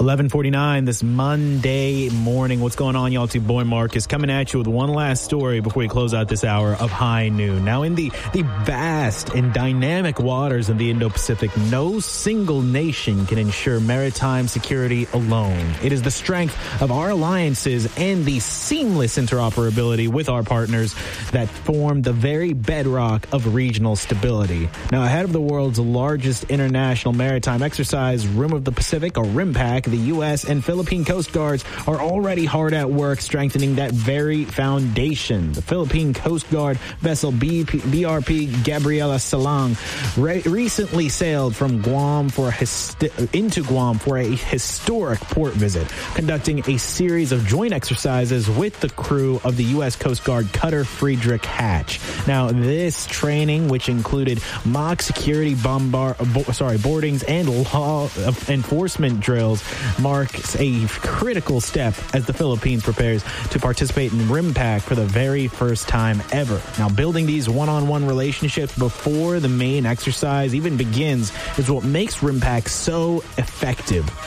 11:49 this Monday morning. What's going on, y'all? It's your boy Marcus coming at you with one last story before we close out this hour of High Noon. Now, in the vast and dynamic waters of the Indo-Pacific, no single nation can ensure maritime security alone. It is the strength of our alliances and the seamless interoperability with our partners that form the very bedrock of regional stability. Now, ahead of the world's largest international maritime exercise, Rim of the Pacific, or RIMPAC, the U.S. and Philippine Coast Guards are already hard at work strengthening that very foundation. The Philippine Coast Guard vessel BRP Gabriela Salang recently sailed from Guam into Guam for a historic port visit, conducting a series of joint exercises with the crew of the U.S. Coast Guard cutter Friedrich Hatch. Now, this training, which included mock security boardings and law enforcement drills, marks a critical step as the Philippines prepares to participate in RIMPAC for the very first time ever. Now, building these one-on-one relationships before the main exercise even begins is what makes RIMPAC so effective.